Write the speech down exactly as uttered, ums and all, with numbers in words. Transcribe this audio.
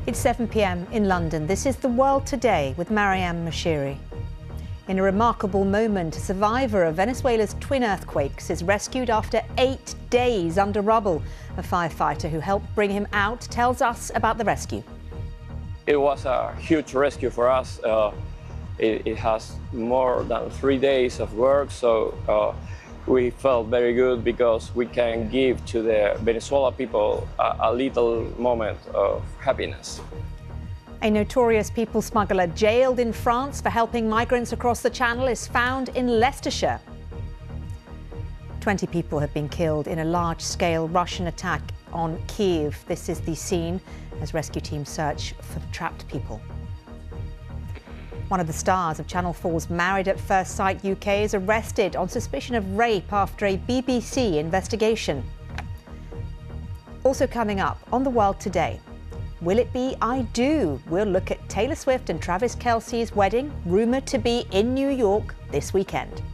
It's seven p m in London. This is The World Today with Mariam Mashiri. In a remarkable moment, a survivor of Venezuela's twin earthquakes is rescued after eight days under rubble. A firefighter who helped bring him out tells us about the rescue. It was a huge rescue for us. Uh, it, it has more than three days of work, so uh, we felt very good because we can give to the Venezuela people a, a little moment of happiness. A notorious people smuggler jailed in France for helping migrants across the Channel is found in Leicestershire. twenty people have been killed in a large-scale Russian attack on Kyiv. This is the scene as rescue teams search for trapped people. One of the stars of Channel four's Married at First Sight U K is arrested on suspicion of rape after a B B C investigation. Also coming up on The World Today, will it be I Do? We'll look at Taylor Swift and Travis Kelce's wedding, rumoured to be in New York this weekend.